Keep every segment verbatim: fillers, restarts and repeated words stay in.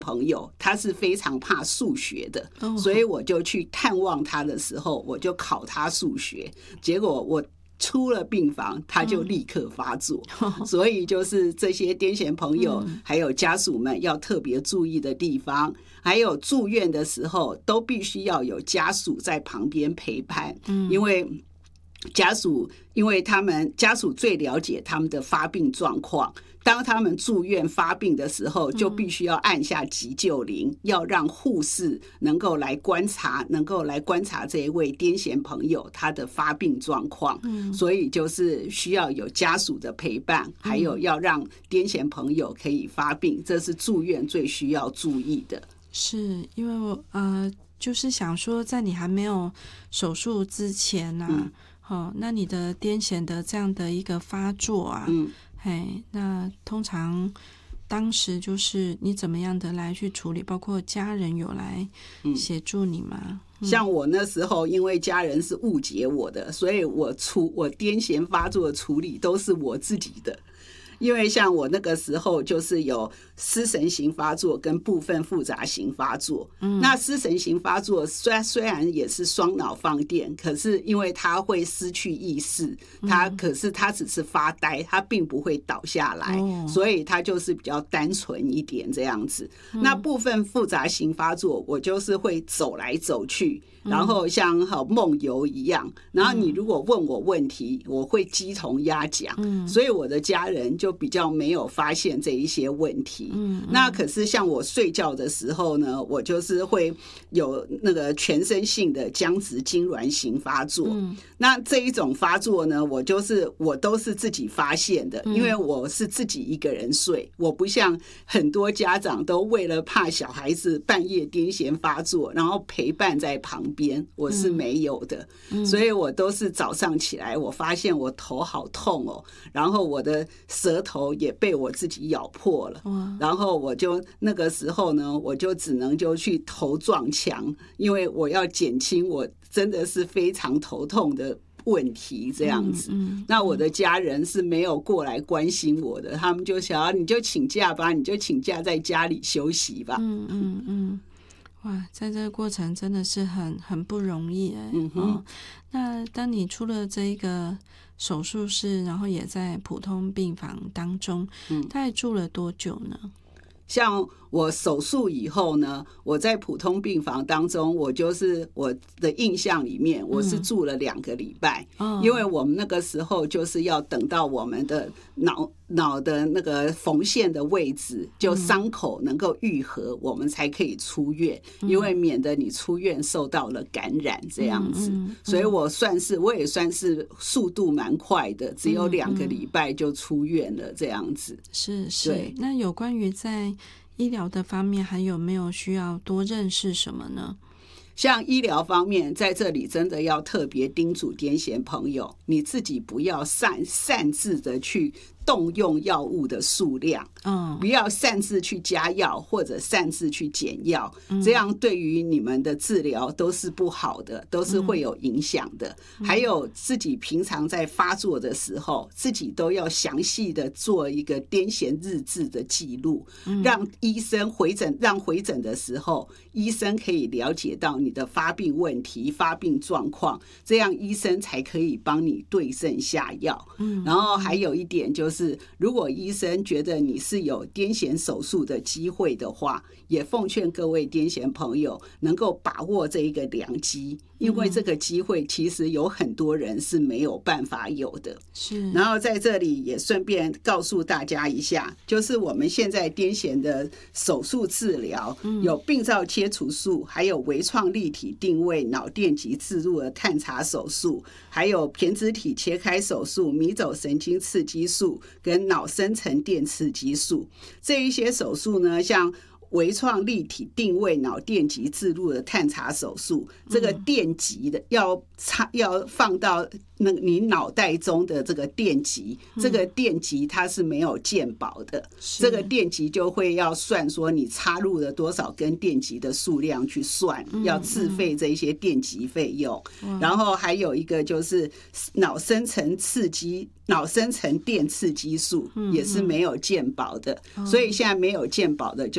朋友，他是非常怕数学的，所以我就去探望他的时候，我就考他数学，结果我出了病房，他就立刻发作。所以就是这些癫痫朋友还有家属们要特别注意的地方，还有住院的时候都必须要有家属在旁边陪伴，因为家属因为他们家属最了解他们的发病状况，当他们住院发病的时候，就必须要按下急救铃，要让护士能够来观察，能够来观察这一位癫痫朋友他的发病状况。所以就是需要有家属的陪伴，还有要让癫痫朋友可以发病，这是住院最需要注意的。 是因为我呃，就是想说，在你还没有手术之前啊。嗯哦，那你的癫痫的这样的一个发作啊，嗯，嘿，那通常当时就是你怎么样的来去处理？包括家人有来协助你吗？嗯嗯、像我那时候，因为家人是误解我的，所以我处我癫痫发作的处理都是我自己的。因为像我那个时候就是有失神型发作跟部分复杂型发作，嗯，那失神型发作虽然虽然也是双脑放电，可是因为他会失去意识，他可是他只是发呆，他并不会倒下来，嗯，所以他就是比较单纯一点这样子。嗯，那部分复杂型发作，我就是会走来走去，然后像好梦游一样，然后你如果问我问题，我会鸡同鸭讲，嗯，所以我的家人就比较没有发现这一些问题。嗯，那可是像我睡觉的时候呢，我就是会有那个全身性的僵直痉挛型发作。嗯，那这一种发作呢，我就是我都是自己发现的，因为我是自己一个人睡，我不像很多家长都为了怕小孩子半夜癫痫发作，然后陪伴在旁边，我是没有的。嗯，所以我都是早上起来，我发现我头好痛哦，然后我的舌头也被我自己咬破了，然后我就那个时候呢，我就只能就去头撞墙，因为我要减轻我真的是非常头痛的问题这样子。嗯嗯，那我的家人是没有过来关心我的，他们就想要你就请假吧，你就请假在家里休息吧。嗯嗯嗯， 哇，在这个过程真的是很很不容易哎。嗯哼，哦，那当你出了这一个手术室，然后也在普通病房当中，嗯，大概住了多久呢？ 像我手术以后呢，我在普通病房当中，我就是我的印象里面，我是住了两个礼拜，嗯，因为我们那个时候就是要等到我们的脑脑的那个缝线的位置，就伤口能够愈合，我们才可以出院，因为免得你出院受到了感染这样子。所以我算是我也算是速度蛮快的，只有两个礼拜就出院了这样子。 是是，那有关于在医疗的方面还有没有需要多认识什么呢？ 像医疗方面，在这里真的要特别叮嘱癫痫朋友，你自己不要擅擅自的去动用药物的数量，嗯，不要擅自去加药或者擅自去减药，嗯，这样对于你们的治疗都是不好的，都是会有影响的。嗯，还有自己平常在发作的时候，自己都要详细的做一个癫痫日志的记录，嗯，让医生回诊，让回诊的时候，医生可以了解到你的发病问题、发病状况，这样医生才可以帮你对症下药。嗯，然后还有一点就是，如果医生觉得你是有癫痫手术的机会的话，也奉劝各位癫痫朋友能够把握这一个良机，因为这个机会其实有很多人是没有办法有的。是，然后在这里也顺便告诉大家一下，就是我们现在癫痫的手术治疗，有病灶切除术，还有微创立体定位脑电极置入的探查手术，还有胼胝体切开手术、迷走神经刺激术跟脑深层电刺激术。这一些手术呢，像微创立体定位脑电极置入的探查手术，这个电极的要插要放到那你脑袋中的这个电极，这个电极它是没有健保的，这个电极就会要算说你插入了多少根电极的数量去算，要自费这些电极费用。然后还有一个就是脑深层刺激脑深层电刺激术也是没有健保的，所以现在没有健保的就是这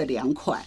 凉快。